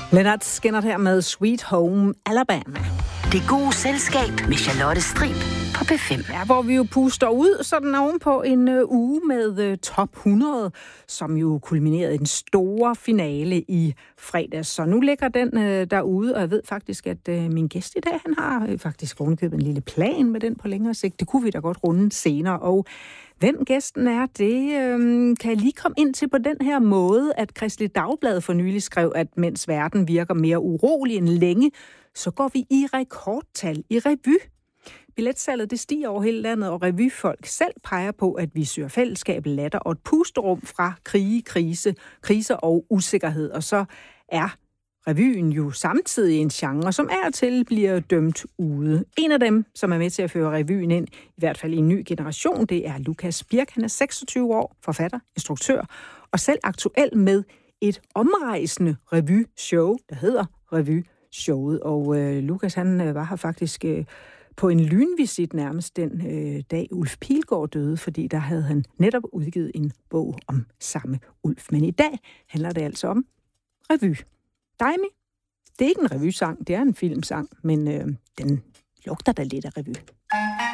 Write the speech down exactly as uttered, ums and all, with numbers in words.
Leonard Skinner her med Sweet Home Alabama. Det gode selskab med Charlotte Strib på P fem. Ja, hvor vi jo puster ud sådan ovenpå en uh, uge med uh, top hundrede, som jo kulminerede i den store finale i fredags. Så nu ligger den uh, derude, og jeg ved faktisk, at uh, min gæst i dag, han har uh, faktisk ovenikøbet en lille plan med den på længere sigt. Det kunne vi da godt runde senere, og hvem gæsten er, det øhm, kan jeg lige komme ind til på den her måde, at Kristeligt Dagblad for nylig skrev, at mens verden virker mere urolig end længe, så går vi i rekordtal i revy. Billetsalget det stiger over hele landet, og revyfolk selv peger på, at vi søger fællesskab, latter og et pusterum fra krige, krise, kriser og usikkerhed. Og så er revyen jo samtidig en genre, som er til bliver dømt ude. En af dem, som er med til at føre revyen ind, i hvert fald i en ny generation, det er Lukas Birk. Han er seksogtyve år, forfatter, instruktør, og selv aktuel med et omrejsende revyshow, der hedder Revyshowet. Og øh, Lukas, han øh, var her faktisk øh, på en lynvisit nærmest den øh, dag, Ulf Pilgaard døde, fordi der havde han netop udgivet en bog om samme Ulf. Men i dag handler det altså om revy. Daimi, det er ikke en revysang, det er en filmsang, men øh, den lugter da lidt af revy.